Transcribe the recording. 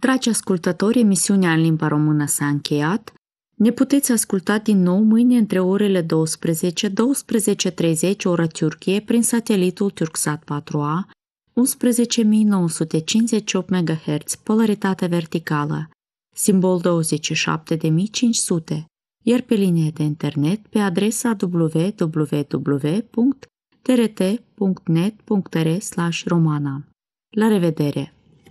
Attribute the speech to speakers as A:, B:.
A: Dragi ascultători, emisiunea în limba română s-a încheiat. Ne puteți asculta din nou mâine între orele 12-12:30 ora Turcie prin satelitul Turksat 4A, 11.958 MHz, polaritate verticală, simbol 27500, iar pe linie de internet pe adresa www.trt.net.r/romana. La revedere!